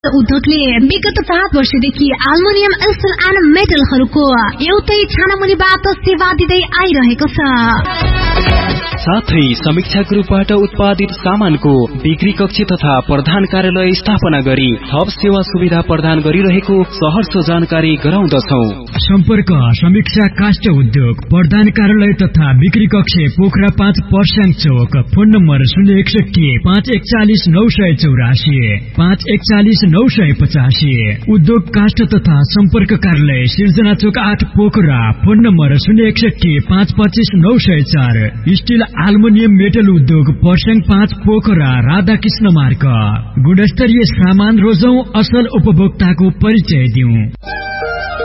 उद्योगले विगत 5 वर्षदेखि aluminium still and मेटलहरूको एउटै छानामुनिबाट सेवा दिँदै आइरहेको छ। साथै समीक्षा ग्रुपबाट उत्पादित सामानको बिक्री कक्ष तथा प्रधान कार्यालय स्थापना गरी थप सेवा सुविधा प्रदान गरिरहेको सहर्ष जानकारी गराउँदछौ। सम्पर्क समीक्षा काष्ठ उद्योग प्रधान कार्यालय तथा बिक्री कक्ष पोखरा 5 पर्स्याङ चौक। Phone number 061 541 984 541 985। उद्योग काष्ठ तथा सम्पर्क कार्यालय सिर्जना चौक 8 Pokhara. Phone number 061 525 904। Still aluminium metal उद्योग पर्स्याङ 5 पोखरा राधाकृष्ण मार्ग। गुणस्तरीय सामान रोजौं, असल उपभोक्ताको परिचय दिउँ।